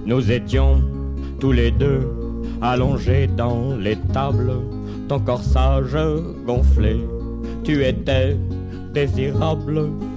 Nous étions tous les deux allongés dans l'étable, ton corsage gonflé, tu étais désirable,